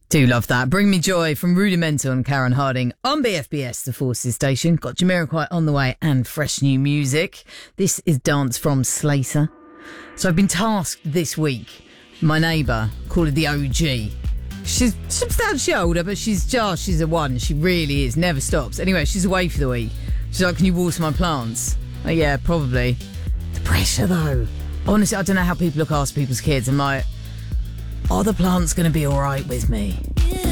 Do love that. Bring Me Joy from Rudimental and Karen Harding on BFBS, the Forces station. Got Jamiroquai on the way and fresh new music. This is Dance from Slater. So I've been tasked this week. My neighbour, call her the OG. She's substantially older, but she's a one. She really is. Never stops. Anyway, she's away for the week. She's like, can you water my plants? Oh, yeah, probably. The pressure, though. Honestly, I don't know how people look after people's kids. I'm like, are the plants going to be all right with me?